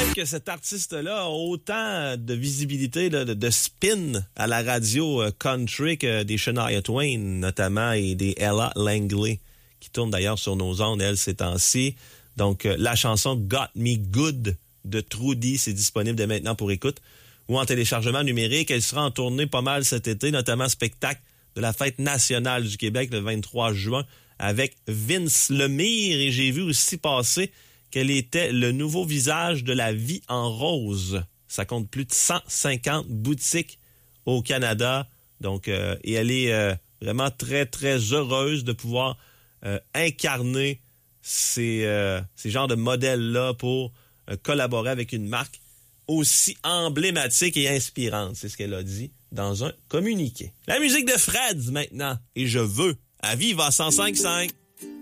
que cet artiste-là a autant de visibilité, là, de spin à la radio country que des Shania Twain, notamment, et des Ella Langley, qui tournent d'ailleurs sur nos ondes, elle, ces temps-ci. Donc, la chanson Got Me Good de Trudy, c'est disponible dès maintenant pour écoute ou en téléchargement numérique. Elle sera en tournée pas mal cet été, notamment spectacle de la Fête nationale du Québec le 23 juin avec Vince Lemire. Et j'ai vu aussi passer qu'elle était le nouveau visage de la vie en rose. Ça compte plus de 150 boutiques au Canada. Donc, et elle est vraiment très, très heureuse de pouvoir incarner ces genres de modèles-là pour collaborer avec une marque aussi emblématique et inspirante. C'est ce qu'elle a dit dans un communiqué. La musique de Fred maintenant. Et je veux à Viva 105.5.